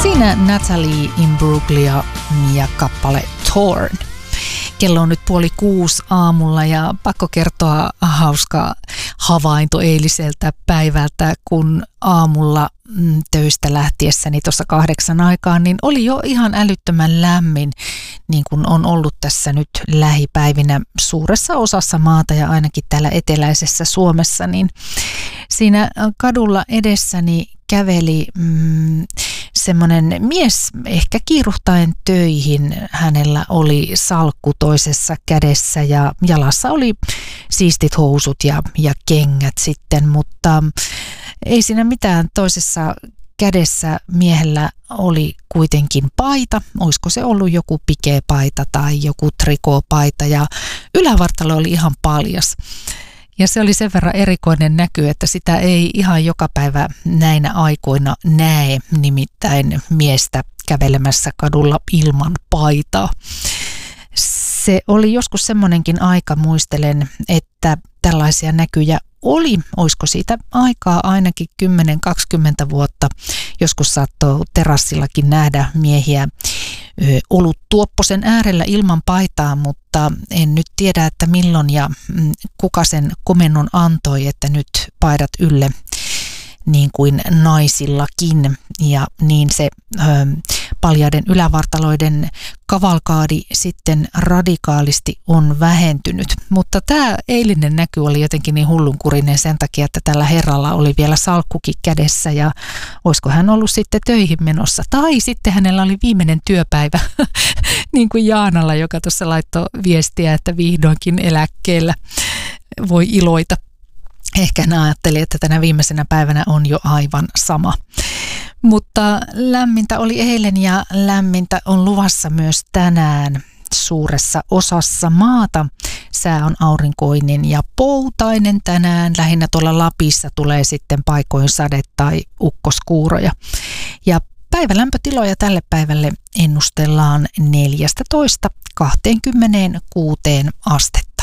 Siinä Natalie Imbruglia ja kappale Torn. Kello on nyt 5:30 aamulla ja pakko kertoa hauska havainto eiliseltä päivältä, kun aamulla töistä lähtiessäni tuossa 8 aikaan, niin oli jo ihan älyttömän lämmin, niin kuin on ollut tässä nyt lähipäivinä suuressa osassa maata ja ainakin täällä eteläisessä Suomessa, niin siinä kadulla edessäni käveli semmoinen mies ehkä kiiruhtaen töihin. Hänellä oli salkku toisessa kädessä ja jalassa oli siistit housut ja kengät sitten, mutta ei siinä mitään. Toisessa kädessä miehellä oli kuitenkin paita. Olisiko se ollut joku pikepaita tai joku trikoopaita ja ylävartalo oli ihan paljas. Ja se oli sen verran erikoinen näky, että sitä ei ihan joka päivä näinä aikoina näe, nimittäin miestä kävelemässä kadulla ilman paitaa. Se oli joskus semmoinenkin aika, muistelen, että tällaisia näkyjä oli, olisiko siitä aikaa ainakin 10-20 vuotta. Joskus saattoi terassillakin nähdä miehiä oluttuopposen äärellä ilman paitaa, mutta en nyt tiedä, että milloin ja kuka sen komennon antoi, että nyt paidat ylle niin kuin naisillakin. Ja niin se paljaiden ylävartaloiden kavalkaadi sitten radikaalisti on vähentynyt. Mutta tämä eilinen näky oli jotenkin niin hullunkurinen sen takia, että tällä herralla oli vielä salkkukin kädessä ja olisiko hän ollut sitten töihin menossa. Tai sitten hänellä oli viimeinen työpäivä, niin kuin Jaanalla, joka tuossa laittoi viestiä, että vihdoinkin eläkkeellä voi iloita. Ehkä hän ajatteli, että tänä viimeisenä päivänä on jo aivan sama. Mutta lämmintä oli eilen ja lämmintä on luvassa myös tänään suuressa osassa maata. Sää on aurinkoinen ja poutainen tänään. Lähinnä tuolla Lapissa tulee sitten paikoin sade- tai ukkoskuuroja. Ja päivälämpötiloja tälle päivälle ennustellaan 14–26 astetta.